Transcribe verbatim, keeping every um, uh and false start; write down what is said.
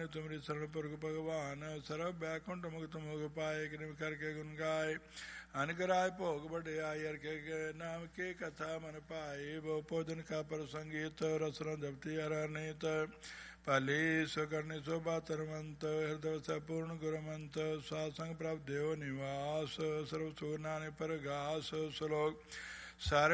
माने तुमरी शरण पुरख भगवान सर्व बैकुंठ मुक्त मोग पाए कृम करके गुण गाए अनक राय भोग बड़े आय हर के नाम के कथा मन पाए वो भोजन का प्रसंगित रसना जपति अरनित पाली स्वकर्णी शोभा तरमंत हृदय से पूर्ण गुरमंत सासंग प्राप्त देव निवास सर्व सुगनानि पर घास श्लोक सारे